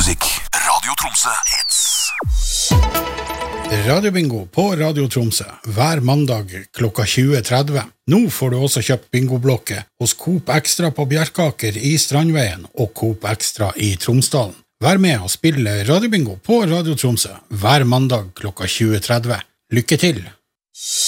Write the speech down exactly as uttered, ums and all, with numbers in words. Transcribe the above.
musikk. Radio Tromsø Hits. Radiobingo på Radio Tromsø hver mandag klokka tjue tretti. Nå får du også kjøpt bingoblokke hos Coop Extra på Bjerkaker i Strandveien og Coop Extra i Tromsdalen. Vær med og spille Radiobingo på Radio Tromsø hver mandag klokka tjue tretti. Lykke til!